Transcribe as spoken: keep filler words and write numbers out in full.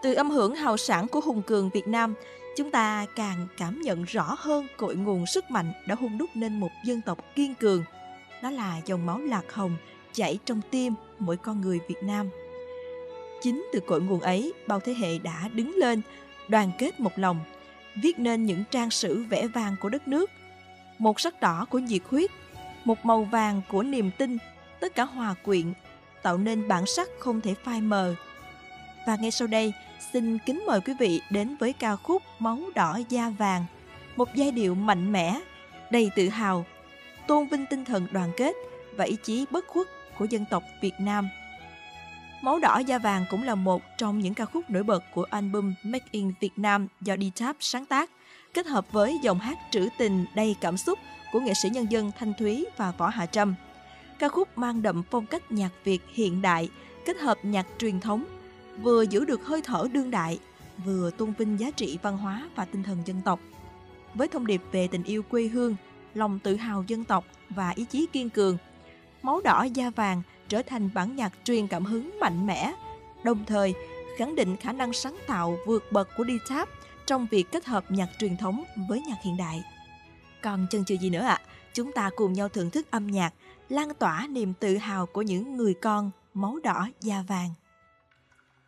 Từ âm hưởng hào sảng của hùng cường Việt Nam, chúng ta càng cảm nhận rõ hơn cội nguồn sức mạnh đã hun đúc nên một dân tộc kiên cường. Đó là dòng máu lạc hồng chảy trong tim mỗi con người Việt Nam. Chính từ cội nguồn ấy, bao thế hệ đã đứng lên, đoàn kết một lòng, viết nên những trang sử vẻ vang của đất nước. Một sắc đỏ của nhiệt huyết, một màu vàng của niềm tin, tất cả hòa quyện, tạo nên bản sắc không thể phai mờ. Và ngay sau đây, xin kính mời quý vị đến với ca khúc Máu đỏ da vàng, một giai điệu mạnh mẽ, đầy tự hào, tôn vinh tinh thần đoàn kết và ý chí bất khuất của dân tộc Việt Nam. Máu đỏ da vàng cũng là một trong những ca khúc nổi bật của album Make in Việt Nam do đê táp sáng tác, kết hợp với dòng hát trữ tình đầy cảm xúc của nghệ sĩ nhân dân Thanh Thúy và Võ Hạ Trâm. Ca khúc mang đậm phong cách nhạc Việt hiện đại, kết hợp nhạc truyền thống, vừa giữ được hơi thở đương đại, vừa tôn vinh giá trị văn hóa và tinh thần dân tộc. Với thông điệp về tình yêu quê hương, lòng tự hào dân tộc và ý chí kiên cường, Máu đỏ da vàng trở thành bản nhạc truyền cảm hứng mạnh mẽ, đồng thời khẳng định khả năng sáng tạo vượt bậc của đê táp trong việc kết hợp nhạc truyền thống với nhạc hiện đại. Còn chần chừ gì nữa ạ? À? Chúng ta cùng nhau thưởng thức âm nhạc, lan tỏa niềm tự hào của những người con máu đỏ da vàng.